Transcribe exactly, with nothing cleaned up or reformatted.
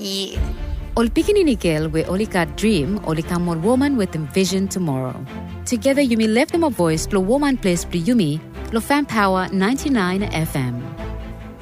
Yeah. Ol pikinini girl we only got dream, only come more woman with them vision tomorrow. Together, you may left them a voice, lo woman place, yumi, lo fan power ninety-nine F M.